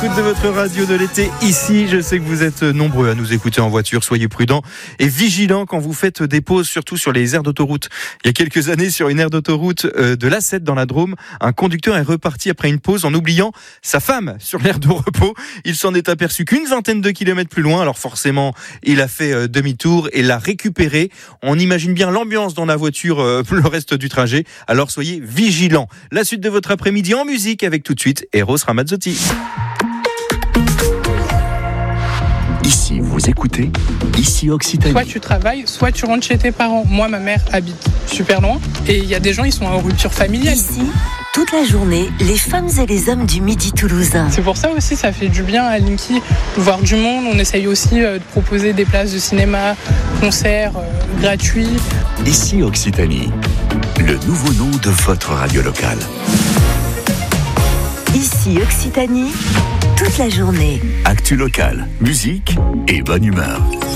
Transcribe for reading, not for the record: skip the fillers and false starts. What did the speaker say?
l'écoute de votre radio de l'été ici. Je sais que vous êtes nombreux à nous écouter en voiture. Soyez prudents et vigilants quand vous faites des pauses, surtout sur les aires d'autoroute. Il y a quelques années, sur une aire d'autoroute de l'A7 dans la Drôme, un conducteur est reparti après une pause en oubliant sa femme sur l'aire de repos. Il s'en est aperçu qu'une vingtaine de kilomètres plus loin. Alors forcément, il a fait demi-tour et l'a récupéré. On imagine bien l'ambiance dans la voiture le reste du trajet. Alors soyez vigilants. La suite de votre après-midi en musique avec tout de suite Eros Ramazzotti. Ici, vous écoutez, ici Occitanie. Soit tu travailles, soit tu rentres chez tes parents. Moi, ma mère habite super loin et il y a des gens, ils sont en rupture familiale. Ici, toute la journée, les femmes et les hommes du Midi toulousain. C'est pour ça aussi, ça fait du bien à Linky de voir du monde. On essaye aussi de proposer des places de cinéma, concerts gratuits. Ici Occitanie, le nouveau nom de votre radio locale. Ici Occitanie, toute la journée. Actu locale, musique et bonne humeur.